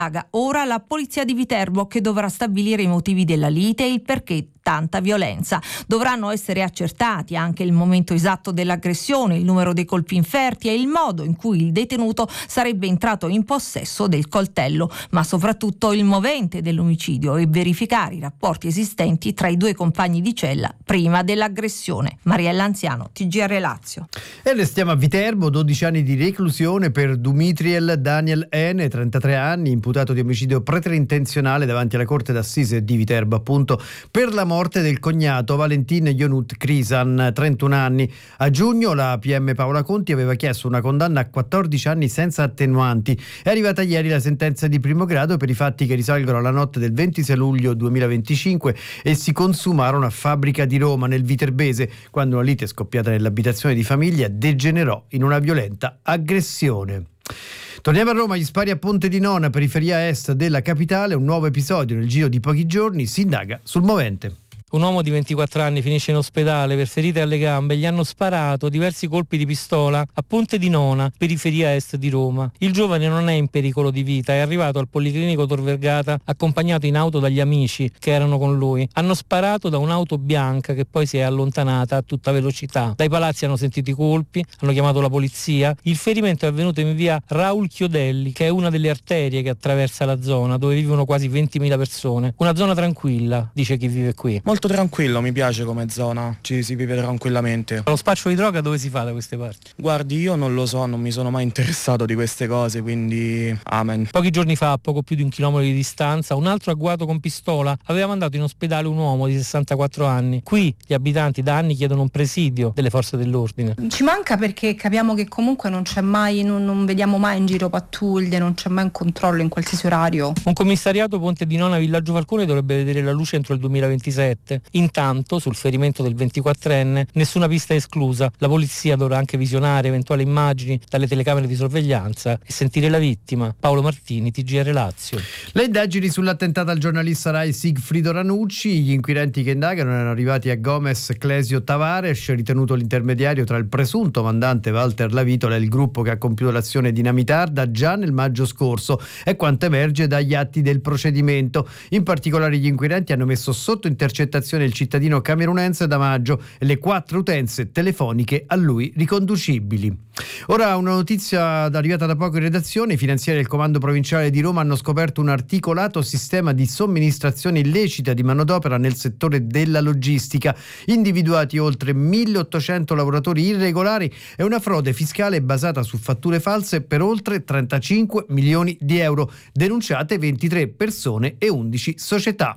Ora la polizia di Viterbo che dovrà stabilire i motivi della lite e il perché tanta violenza. Dovranno essere accertati anche il momento esatto dell'aggressione, il numero dei colpi inferti e il modo in cui il detenuto sarebbe entrato in possesso del coltello, ma soprattutto il movente dell'omicidio e verificare i rapporti esistenti tra i due compagni di cella prima dell'aggressione. Mariella Anziano, TGR Lazio. E restiamo a Viterbo, 12 anni di reclusione per Dumitriel Daniel N., 33 anni, imputato di omicidio preterintenzionale davanti alla Corte d'Assise di Viterbo, appunto, per la morte del cognato Valentin Ionut Crisan, 31 anni. A giugno la PM Paola Conti aveva chiesto una condanna a 14 anni senza attenuanti. È arrivata ieri la sentenza di primo grado per i fatti che risalgono alla notte del 26 luglio 2025 e si consumarono a Fabbrica di Roma, nel Viterbese, quando una lite scoppiata nell'abitazione di famiglia degenerò in una violenta aggressione. Torniamo a Roma, gli spari a Ponte di Nona, periferia est della capitale, un nuovo episodio nel giro di pochi giorni, si indaga sul movente. Un uomo di 24 anni finisce in ospedale per ferite alle gambe. Gli hanno sparato diversi colpi di pistola a Ponte di Nona, periferia est di Roma. Il giovane non è in pericolo di vita, è arrivato al Policlinico Tor Vergata accompagnato in auto dagli amici che erano con lui. Hanno sparato da un'auto bianca che poi si è allontanata a tutta velocità. Dai palazzi hanno sentito i colpi, hanno chiamato la polizia. Il ferimento è avvenuto in via Raul Chiodelli, che è una delle arterie che attraversa la zona, dove vivono quasi 20.000 persone. Una zona tranquilla, dice chi vive qui. Molto tranquillo, mi piace come zona, ci si vive tranquillamente. Lo spaccio di droga dove si fa da queste parti? Guardi, io non lo so, non mi sono mai interessato di queste cose, quindi amen. Pochi giorni fa, a poco più di 1 chilometro di distanza, un altro agguato con pistola aveva mandato in ospedale un uomo di 64 anni. Qui gli abitanti da anni chiedono un presidio delle forze dell'ordine. Ci manca perché capiamo che comunque non c'è mai, non vediamo mai in giro pattuglie, non c'è mai un controllo in qualsiasi orario. Un commissariato Ponte di Nona Villaggio Falcone dovrebbe vedere la luce entro il 2027. Intanto, sul ferimento del 24enne, nessuna pista è esclusa. La polizia dovrà anche visionare eventuali immagini dalle telecamere di sorveglianza e sentire la vittima. Paolo Martini, TGR Lazio. Le indagini sull'attentato al giornalista Rai Sigfrido Ranucci, gli inquirenti che indagano erano arrivati a Gomez Clesio Tavares, ritenuto l'intermediario tra il presunto mandante Walter Lavitola e il gruppo che ha compiuto l'azione dinamitarda già nel maggio scorso, è quanto emerge dagli atti del procedimento. In particolare gli inquirenti hanno messo sotto intercettazione il cittadino camerunense Damaggio e le 4 utenze telefoniche a lui riconducibili. Ora una notizia arrivata da poco in redazione: i finanzieri del Comando Provinciale di Roma hanno scoperto un articolato sistema di somministrazione illecita di manodopera nel settore della logistica, individuati oltre 1.800 lavoratori irregolari e una frode fiscale basata su fatture false per oltre 35 milioni di euro, denunciate 23 persone e 11 società.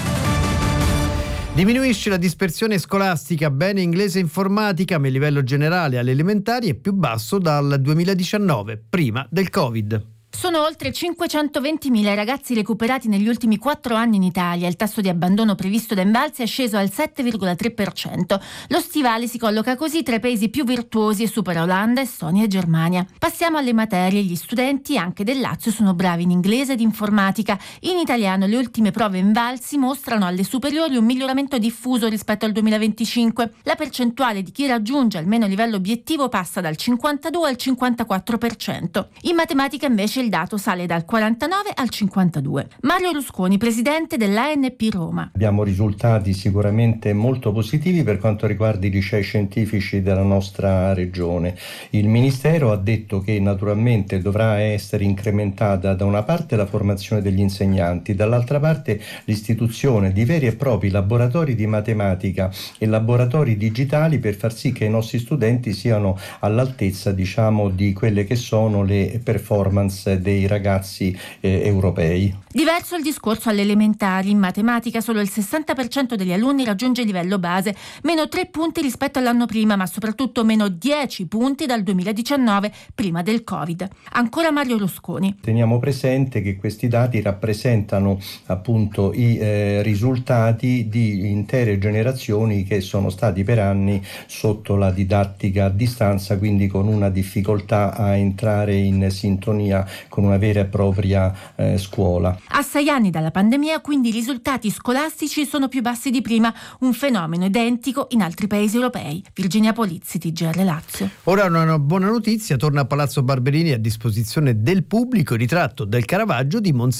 Diminuisce la dispersione scolastica, bene inglese e informatica, ma il livello generale alle elementari è più basso dal 2019, prima del Covid. Sono oltre 520.000 i ragazzi recuperati negli ultimi 4 anni in Italia. Il tasso di abbandono previsto da Invalsi è sceso al 7,3%. Lo stivale si colloca così tra i paesi più virtuosi e supera Olanda, Estonia e Germania. Passiamo alle materie. Gli studenti anche del Lazio sono bravi in inglese ed informatica. In italiano le ultime prove Invalsi mostrano alle superiori un miglioramento diffuso rispetto al 2025. La percentuale di chi raggiunge almeno il livello obiettivo passa dal 52 al 54%. In matematica invece il dato sale dal 49 al 52. Mario Rusconi, presidente dell'ANP Roma. Abbiamo risultati sicuramente molto positivi per quanto riguarda i licei scientifici della nostra regione. Il Ministero ha detto che naturalmente dovrà essere incrementata da una parte la formazione degli insegnanti, dall'altra parte l'istituzione di veri e propri laboratori di matematica e laboratori digitali per far sì che i nostri studenti siano all'altezza, di quelle che sono le performance dei ragazzi europei. Diverso il discorso alle elementari. In matematica solo il 60% degli alunni raggiunge il livello base, meno 3 punti rispetto all'anno prima, ma soprattutto meno 10 punti dal 2019, prima del Covid. Ancora Mario Rusconi. Teniamo presente che questi dati rappresentano appunto i risultati di intere generazioni che sono stati per anni sotto la didattica a distanza, quindi con una difficoltà a entrare in sintonia con una vera e propria scuola. A 6 anni dalla pandemia, quindi, i risultati scolastici sono più bassi di prima, un fenomeno identico in altri paesi europei. Virginia Polizzi, TGR Lazio. Ora una buona notizia: torna a Palazzo Barberini a disposizione del pubblico il ritratto del Caravaggio di Monsignor